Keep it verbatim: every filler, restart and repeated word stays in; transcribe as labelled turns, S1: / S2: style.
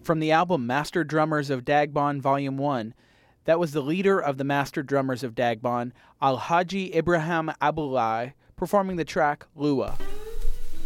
S1: From the album Master Drummers of Dagbon Volume one, that was the leader of the Master Drummers of Dagbon, Alhaji Ibrahim Abdullahi, performing the track Lua.